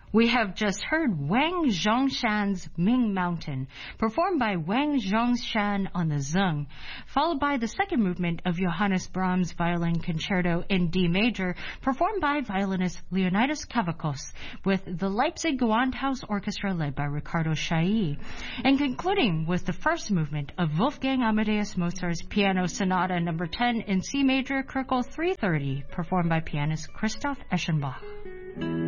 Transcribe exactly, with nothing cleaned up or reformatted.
We have just heard Wang Zhongshan's Ming Mountain, performed by Wang Zhongshan on the zeng, followed by the second movement of Johannes Brahms' Violin Concerto in D major, performed by violinist Leonidas Kavakos, with the Leipzig Gewandhaus Orchestra led by Ricardo Chailly, and concluding with the first movement of Wolfgang Amadeus Mozart's Piano Sonata number ten in C major, Köchel three thirty, performed by pianist Christoph Eschenbach.